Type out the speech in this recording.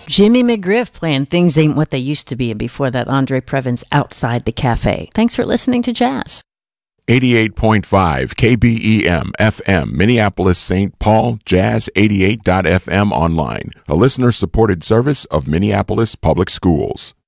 Jimmy McGriff playing Things Ain't What They Used to Be, and before that, Andre Previn's Outside the Cafe. Thanks for listening to Jazz. 88.5 KBEM FM, Minneapolis, St. Paul, Jazz88.fm online, a listener-supported service of Minneapolis Public Schools.